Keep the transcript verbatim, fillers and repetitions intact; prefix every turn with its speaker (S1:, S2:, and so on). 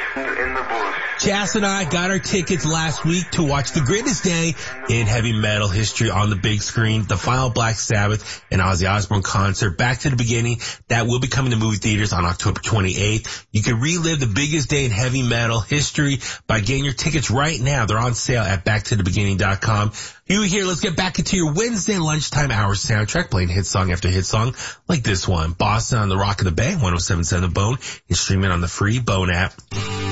S1: in the bush.
S2: Chas and I got our tickets last week to watch the greatest day in heavy metal history on the big screen, the final Black Sabbath and Ozzy Osbourne concert, Back to the Beginning. That will be coming to movie theaters on October twenty-eighth. You can relive the biggest day in heavy metal history by getting your tickets right now. They're on sale at back to the beginning dot com. You here, let's get back into your Wednesday lunchtime hour soundtrack, playing hit song after hit song like this one. Boston on the Rock of the Bay, one oh seven point seven The Bone, and streaming on the free Bone app.